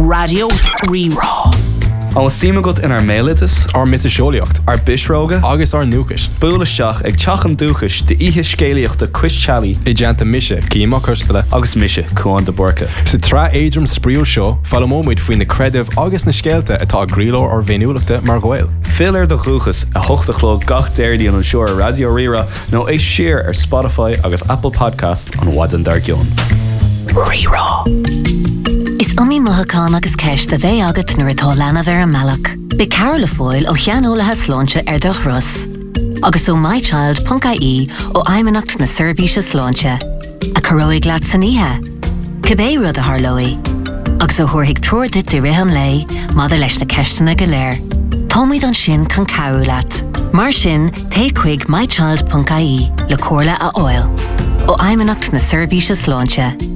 Radio Rerá. An sima gut in mélitas, ar mitasisiolaíocht, ar bisróga, agus ar núchas. Búlaisteach ag teachan dúchas de ihe scéalaíochta Chris-Chalaí I deanta mise, címa custala. agus mise cuan de borca. Sa tra éidrim spríúil seo, fallamóid faoin na credibh agus na scéalta atá gríló ar bhéniúlachta mar ghail. Filar de chuchas a hochtachló gach déirdí an seoir Radio Rerá nó é siar ar Spotify agus Apple Podcast an wadan dar gion. Rerá. Is umí muthachán agus ceist de bheith agat nuair atá leanamh ar an mealach. Be Carol Foyle ó cheanólathe sláinte ar do Russ. Agus ó mychild.ie ó aimimanacht na Seirbhíse sláinte. A choróigh leat san ihe. Cibé rud a tharlóí. Agus ó thuairigh tuairde de rihan lei, mada leis na ceistena go léir. Támaid an sin can cabhú leat. Mar sin, té chuig mychild.ie le cóirla a óil. Ó aimimanacht na Seirbhíse sláinte.